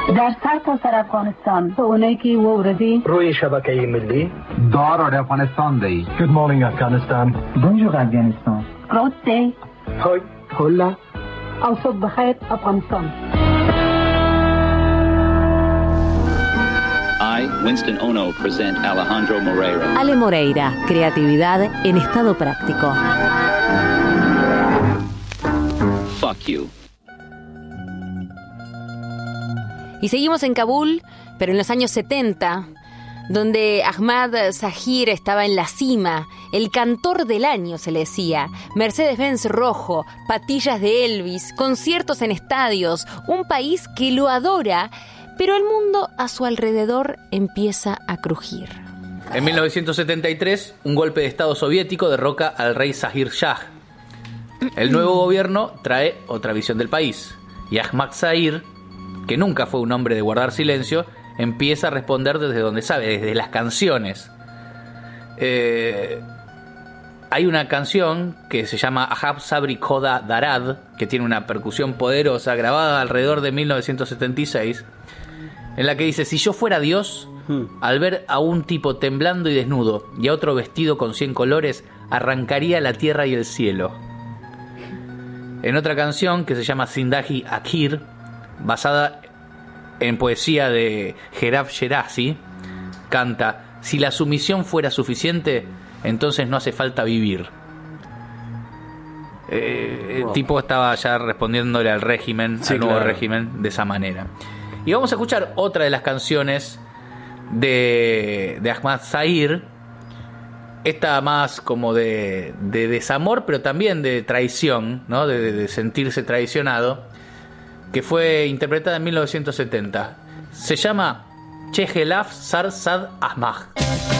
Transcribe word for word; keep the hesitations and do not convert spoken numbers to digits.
در سرتاسر افغانستان به اونایی که وردی روی شبکه ملی دار افغانستان دی. Good morning Afghanistan. Bonjour افغانستان. روزی های هلا او صبح بخیر افغانستان. I, Winston Ono, present Alejandro Moreira. Ale Moreira, creatividad en estado práctico. Fuck you. Y seguimos en Kabul, pero en los años setenta, donde Ahmad Zahir estaba en la cima, el cantor del año se le decía, Mercedes-Benz rojo, patillas de Elvis, conciertos en estadios, un país que lo adora, pero el mundo a su alrededor empieza a crujir. En mil novecientos setenta y tres, un golpe de Estado soviético derroca al rey Zahir Shah. El nuevo gobierno trae otra visión del país, y Ahmad Zahir, que nunca fue un hombre de guardar silencio, empieza a responder desde donde sabe, desde las canciones. Eh, hay una canción que se llama Ahab Sabri Khoda Darad, que tiene una percusión poderosa, grabada alrededor de mil novecientos setenta y seis, en la que dice: si yo fuera Dios, al ver a un tipo temblando y desnudo y a otro vestido con cien colores, arrancaría la tierra y el cielo. En otra canción que se llama Zindahi Akhir, basada en poesía de Gerab Sherazi, canta: si la sumisión fuera suficiente, entonces no hace falta vivir. Eh, el tipo estaba ya respondiéndole al régimen, Sí, al nuevo claro. régimen, de esa manera. Y vamos a escuchar otra de las canciones de, de Ahmad Zahir. Esta más como de, de desamor, pero también de traición, ¿no? De, de, de sentirse traicionado, que fue interpretada en mil novecientos setenta. Se llama Chejelaf Sar Sad Ahmad.